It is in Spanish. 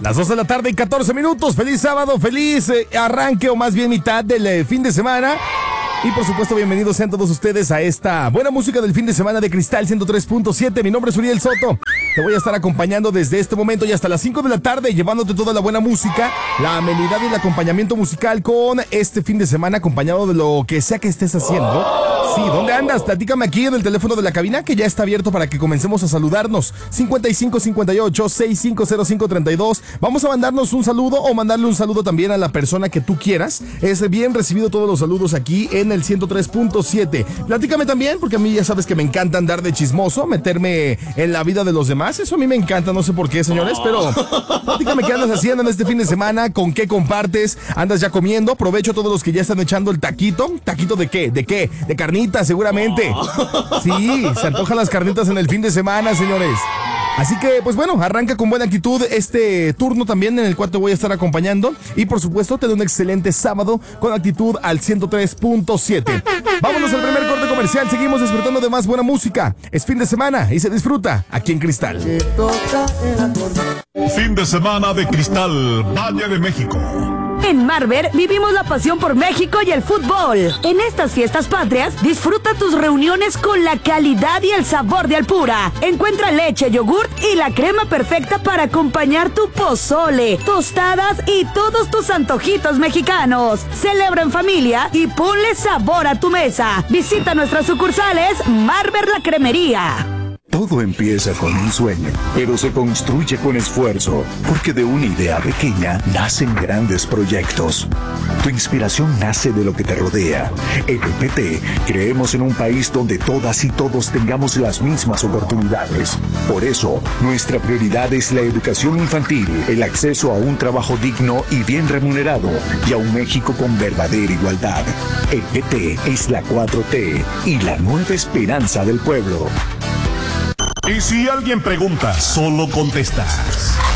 Las 2 de la tarde y 14 minutos. Feliz sábado, feliz arranque o más bien mitad del fin de semana. Y por supuesto, bienvenidos sean todos ustedes a esta buena música del fin de semana de Cristal 103.7. Mi nombre es Uriel Soto. Te voy a estar acompañando desde este momento y hasta las 5 de la tarde, llevándote toda la buena música, la amenidad y el acompañamiento musical con este fin de semana, acompañado de lo que sea que estés haciendo. Sí, ¿dónde andas? Platícame aquí en el teléfono de la cabina, que ya está abierto para que comencemos a saludarnos. 5558-650532. Vamos a mandarnos un saludo o mandarle un saludo también a la persona que tú quieras. Es bien recibido todos los saludos aquí en el 103.7. Platícame también, porque a mí ya sabes que me encanta andar de chismoso, meterme en la vida de los demás. Eso a mí me encanta, no sé por qué, señores, pero platícame qué andas haciendo en este fin de semana, con qué compartes, andas ya comiendo. Aprovecho a todos los que ya están echando el taquito. ¿Taquito de qué? ¿De qué? De carnitas, seguramente. Sí, se antojan las carnitas en el fin de semana, señores. Así que, pues bueno, arranca con buena actitud este turno también en el cual te voy a estar acompañando. Y por supuesto, te doy un excelente sábado con actitud al 103.7. Vámonos al primer corte comercial. Seguimos disfrutando de más buena música. Es fin de semana y se disfruta aquí en Cristal. Fin de semana de Cristal, Valle de México. En Marver vivimos la pasión por México y el fútbol. En estas fiestas patrias, disfruta tus reuniones con la calidad y el sabor de Alpura. Encuentra leche, yogurt y la crema perfecta para acompañar tu pozole, tostadas y todos tus antojitos mexicanos. Celebra en familia y ponle sabor a tu mesa. Visita nuestras sucursales Marver La Cremería. Todo empieza con un sueño, pero se construye con esfuerzo, porque de una idea pequeña nacen grandes proyectos. Tu inspiración nace de lo que te rodea. En EPT creemos en un país donde todas y todos tengamos las mismas oportunidades. Por eso, nuestra prioridad es la educación infantil, el acceso a un trabajo digno y bien remunerado, y a un México con verdadera igualdad. EPT es la 4T y la nueva esperanza del pueblo. Y si alguien pregunta, solo contestas.